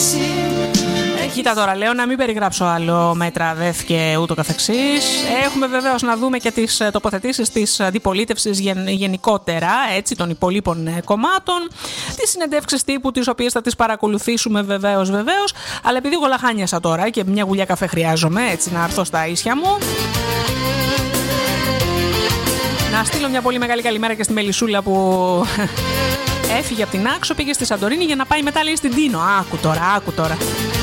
Κοίτα τώρα, λέω να μην περιγράψω άλλο μέτρα ΔΕΘ και ούτω καθεξής. Έχουμε βεβαίως να δούμε και τις τοποθετήσεις της αντιπολίτευσης γενικότερα, έτσι, των υπολείπων κομμάτων. Τις συνεντεύξεις τύπου, τις οποίες θα τις παρακολουθήσουμε βεβαίως. Αλλά επειδή εγώ λαχάνιασα τώρα και μια γουλιά καφέ χρειάζομαι, έτσι, να έρθω στα ίσια μου. Να στείλω μια πολύ μεγάλη καλημέρα και στη Μελισσούλα που έφυγε από την Άξο, πήγε στη Σαντορίνη για να πάει μετά, λέει, στην Τίνο. Άκου τώρα.